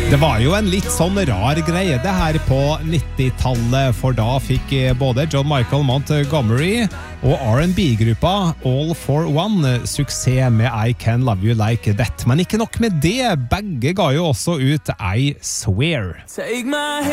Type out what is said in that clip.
Det var jo en litt sånn rar greie det her på 90-tallet, for da fikk både John Michael Montgomery og R&B-gruppa All for One suksess med I Can Love You Like That. Men ikke nok med det, begge ga jo også ut I Swear.